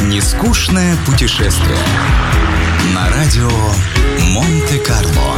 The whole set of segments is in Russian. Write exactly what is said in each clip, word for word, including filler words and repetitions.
Нескучное путешествие на радио Монте-Карло.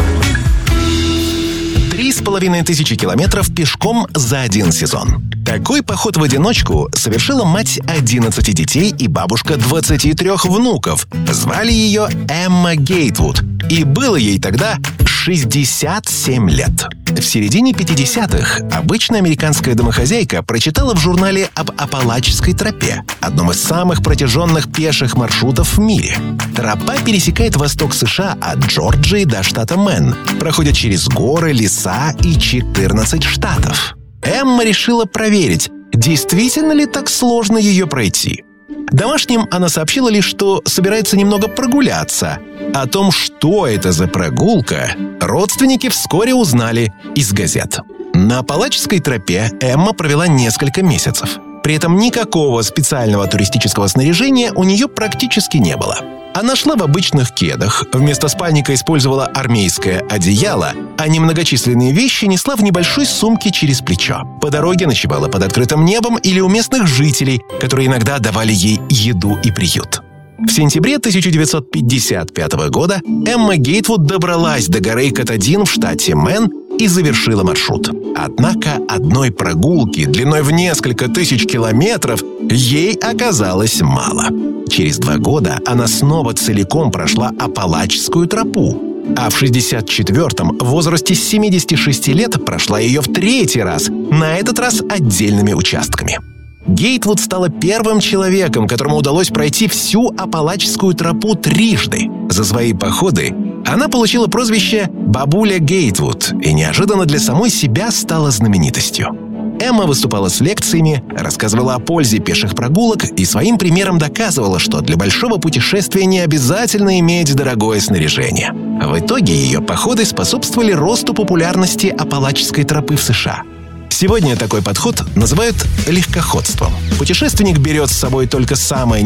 Три с половиной тысячи километров пешком за один сезон. Такой поход в одиночку совершила мать одиннадцати детей и бабушка двадцати трёх внуков. Звали ее Эмма Гейтвуд. И было ей тогда шестьдесят семь лет. В середине пятидесятых обычная американская домохозяйка прочитала в журнале об Апалачской тропе, одном из самых протяженных пеших маршрутов в мире. Тропа пересекает восток США от Джорджии до штата Мэн, проходит через горы, леса и четырнадцать штатов. Эмма решила проверить, действительно ли так сложно ее пройти. Домашним она сообщила лишь, что собирается немного прогуляться. О том, что это за прогулка, родственники вскоре узнали из газет. На Апалачской тропе Эмма провела несколько месяцев. При этом никакого специального туристического снаряжения у нее практически не было. Она шла в обычных кедах, вместо спальника использовала армейское одеяло, а немногочисленные вещи несла в небольшой сумке через плечо. По дороге ночевала под открытым небом или у местных жителей, которые иногда давали ей еду и приют. В сентябре тысяча девятьсот пятьдесят пятого года Эмма Гейтвуд добралась до горы Катадин в штате Мэн и завершила маршрут. Однако одной прогулки длиной в несколько тысяч километров ей оказалось мало. Через два года она снова целиком прошла Апалачскую тропу, а в шестьдесят четвёртом, в возрасте семидесяти шести лет, прошла ее в третий раз, на этот раз отдельными участками. Гейтвуд стала первым человеком, которому удалось пройти всю Апалачскую тропу трижды. За свои походы она получила прозвище «Бабуля Гейтвуд» и неожиданно для самой себя стала знаменитостью. Эмма выступала с лекциями, рассказывала о пользе пеших прогулок и своим примером доказывала, что для большого путешествия не обязательно иметь дорогое снаряжение. В итоге ее походы способствовали росту популярности Апалачской тропы в США. Сегодня такой подход называют легкоходством. Путешественник берет с собой только самое